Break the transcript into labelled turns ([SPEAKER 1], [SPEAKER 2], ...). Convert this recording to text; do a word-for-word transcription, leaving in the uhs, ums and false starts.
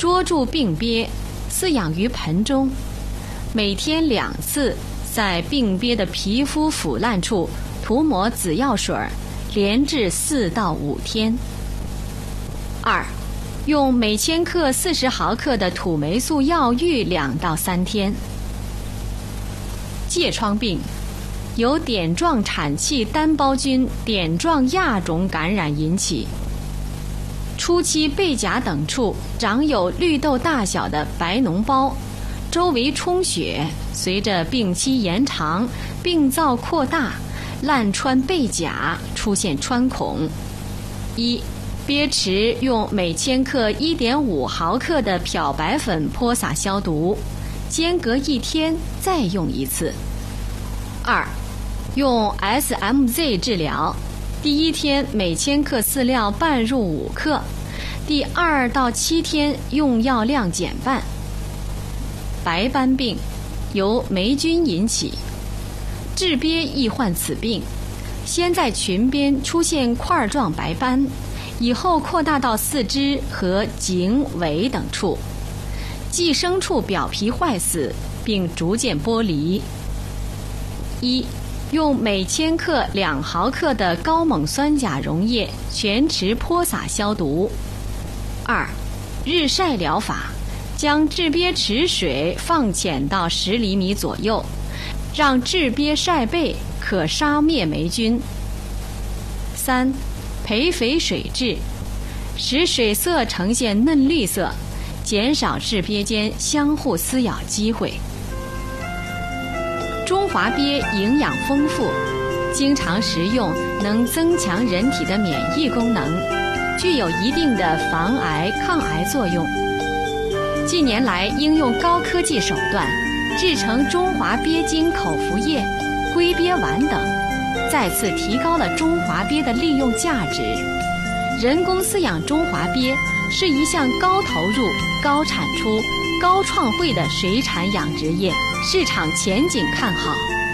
[SPEAKER 1] 捉住病鳖，饲养于盆中，每天两次，在病鳖的皮肤腐烂处涂抹紫药水，连治四到五天。二，用每千克四十毫克的土霉素药浴两到三天。疥疮病由点状产气单胞菌点状亚种感染引起，初期背甲等处长有绿豆大小的白脓包，周围充血，随着病期延长，病灶扩大，烂穿背甲，出现穿孔。一，鳖池用每千克 一点五毫克的漂白粉泼洒消毒，间隔一天再用一次。二，用 S M Z 治疗，第一天每千克饲料拌入五克，第二到七天用药量减半。白斑病由霉菌引起，治鳖易患此病，先在群边出现块状白斑，以后扩大到四肢和颈尾等处，寄生处表皮坏死，并逐渐剥离。一，用每千克两毫克的高锰酸钾溶液全池泼洒消毒。二，日晒疗法，将治鳖池水放浅到十厘米左右，让治鳖晒背，可杀灭霉菌。三，培肥水质，使水色呈现嫩绿色，减少治鳖间相互撕咬机会。中华鳖营养丰富，经常食用能增强人体的免疫功能，具有一定的防癌抗癌作用。近年来应用高科技手段制成中华鳖精口服液、龟鳖丸等，再次提高了中华鳖的利用价值。人工饲养中华鳖是一项高投入、高产出、高创汇的水产养殖业，市场前景看好。